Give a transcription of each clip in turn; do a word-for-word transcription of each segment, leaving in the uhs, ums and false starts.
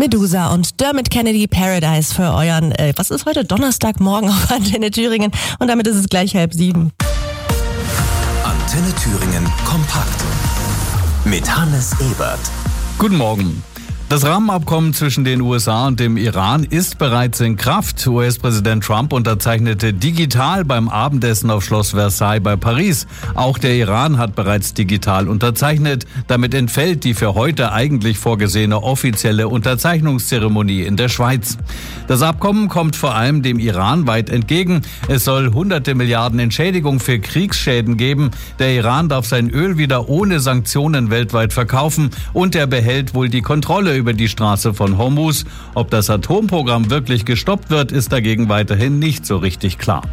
Medusa und Dermot Kennedy, Paradise für euren, äh, was ist heute? Donnerstagmorgen auf Antenne Thüringen. Und damit ist es gleich halb sieben. Antenne Thüringen kompakt mit Hannes Ebert. Guten Morgen. Das Rahmenabkommen zwischen den U S A und dem Iran ist bereits in Kraft. U S-Präsident Trump unterzeichnete digital beim Abendessen auf Schloss Versailles bei Paris. Auch der Iran hat bereits digital unterzeichnet. Damit entfällt die für heute eigentlich vorgesehene offizielle Unterzeichnungszeremonie in der Schweiz. Das Abkommen kommt vor allem dem Iran weit entgegen. Es soll hunderte Milliarden Entschädigung für Kriegsschäden geben. Der Iran darf sein Öl wieder ohne Sanktionen weltweit verkaufen und er behält wohl die Kontrolle über die Straße von Hormuz. Ob das Atomprogramm wirklich gestoppt wird, ist dagegen weiterhin nicht so richtig klar.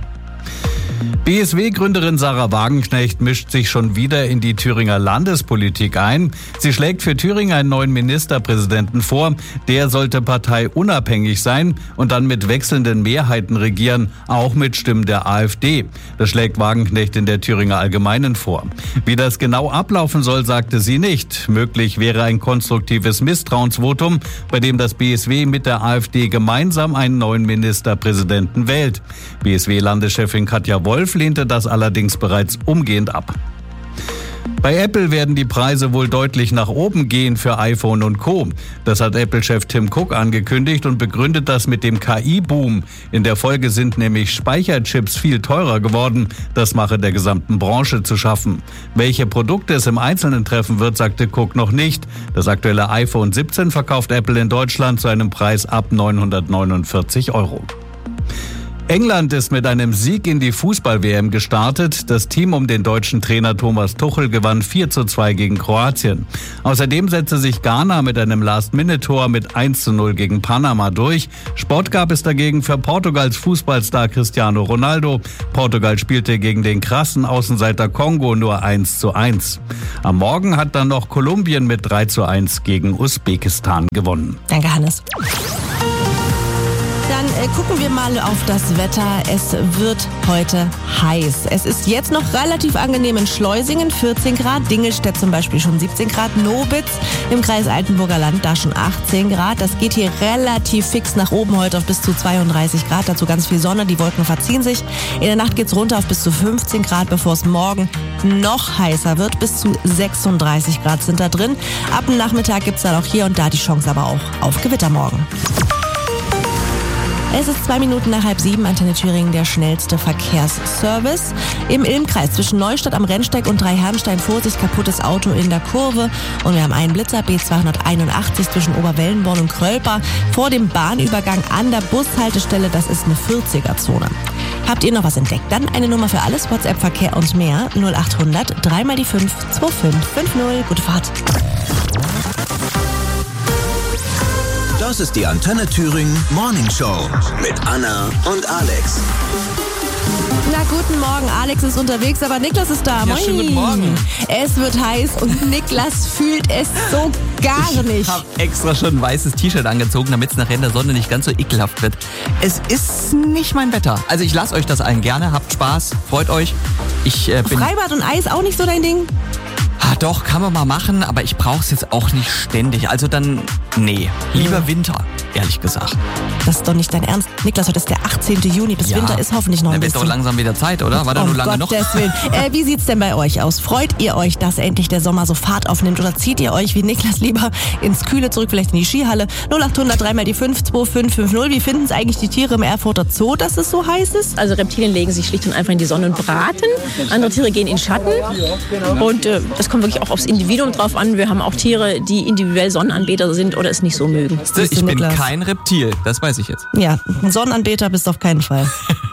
B S W-Gründerin Sarah Wagenknecht mischt sich schon wieder in die Thüringer Landespolitik ein. Sie schlägt für Thüringen einen neuen Ministerpräsidenten vor. Der sollte parteiunabhängig sein und dann mit wechselnden Mehrheiten regieren, auch mit Stimmen der AfD. Das schlägt Wagenknecht in der Thüringer Allgemeinen vor. Wie das genau ablaufen soll, sagte sie nicht. Möglich wäre ein konstruktives Misstrauensvotum, bei dem das B S W mit der AfD gemeinsam einen neuen Ministerpräsidenten wählt. B S W-Landeschefin Katja Wolf lehnte das allerdings bereits umgehend ab. Bei Apple werden die Preise wohl deutlich nach oben gehen für iPhone und Co. Das hat Apple-Chef Tim Cook angekündigt und begründet das mit dem K I-Boom. In der Folge sind nämlich Speicherchips viel teurer geworden. Das mache der gesamten Branche zu schaffen. Welche Produkte es im Einzelnen treffen wird, sagte Cook noch nicht. Das aktuelle iPhone siebzehn verkauft Apple in Deutschland zu einem Preis ab neunhundertneunundvierzig Euro. England ist mit einem Sieg in die Fußball-W M gestartet. Das Team um den deutschen Trainer Thomas Tuchel gewann vier zu zwei gegen Kroatien. Außerdem setzte sich Ghana mit einem Last-Minute-Tor mit eins zu null gegen Panama durch. Sport gab es dagegen für Portugals Fußballstar Cristiano Ronaldo. Portugal spielte gegen den krassen Außenseiter Kongo nur eins zu eins. Am Morgen hat dann noch Kolumbien mit drei zu eins gegen Usbekistan gewonnen. Danke, Hannes. Dann äh, gucken wir mal auf das Wetter. Es wird heute heiß. Es ist jetzt noch relativ angenehm in Schleusingen, vierzehn Grad. Dingelstedt zum Beispiel schon siebzehn Grad. Nobitz im Kreis Altenburger Land, da schon achtzehn Grad. Das geht hier relativ fix nach oben heute auf bis zu zweiunddreißig Grad. Dazu ganz viel Sonne, die Wolken verziehen sich. In der Nacht geht's runter auf bis zu fünfzehn Grad, bevor es morgen noch heißer wird. Bis zu sechsunddreißig Grad sind da drin. Ab dem Nachmittag gibt's dann auch hier und da die Chance aber auch auf Gewitter morgen. Es ist zwei Minuten nach halb sieben, Antenne Thüringen, der schnellste Verkehrsservice. Im Ilmkreis zwischen Neustadt am Rennsteig und Dreiherrenstein, Vorsicht, kaputtes Auto in der Kurve. Und wir haben einen Blitzer, B zweihunderteinundachtzig zwischen Oberwellenborn und Krölper. Vor dem Bahnübergang an der Bushaltestelle, das ist eine vierziger-Zone. Habt ihr noch was entdeckt? Dann eine Nummer für alles, WhatsApp, Verkehr und mehr. null achthundert, drei mal die fünf, zwei fünf fünf null. Gute Fahrt. Das ist die Antenne Thüringen Morning Show mit Anna und Alex. Na, guten Morgen. Alex ist unterwegs, aber Niklas ist da. Ja, Moin. schönen guten Morgen. Es wird heiß und Niklas fühlt es so gar nicht. Ich habe extra schon ein weißes T-Shirt angezogen, damit es nachher in der Sonne nicht ganz so ekelhaft wird. Es ist nicht mein Wetter. Also ich lasse euch das allen gerne. Habt Spaß, freut euch. Ich äh, bin... Freibad und Eis auch nicht so dein Ding? Ah, doch, kann man mal machen, aber ich brauche es jetzt auch nicht ständig. Also dann, nee, lieber Ja. Winter, ehrlich gesagt. Das ist doch nicht dein Ernst. Niklas, heute ist der achtzehnte Juni. Bis Ja. Winter ist hoffentlich noch ein Dann wird bisschen. doch langsam wieder Zeit, oder? War da nur lange noch? Gottes Willen. Äh, wie sieht's denn bei euch aus? Freut ihr euch, dass endlich der Sommer so Fahrt aufnimmt? Oder zieht ihr euch wie Niklas lieber ins Kühle zurück, vielleicht in die Skihalle? null achthundert, drei mal die fünf, zwei fünf fünf null. Wie finden es eigentlich die Tiere im Erfurter Zoo, dass es so heiß ist? Also Reptilien legen sich schlicht und einfach in die Sonne und braten. Andere Tiere gehen in Schatten. Und äh, das kommt wirklich auch aufs Individuum drauf an. Wir haben auch Tiere, die individuell Sonnenanbeter sind oder es nicht so mögen. Ich bin Niklas? kein Reptil, das weiß ich jetzt. Ja, ein Sonnenanbeter bist du auf keinen Fall.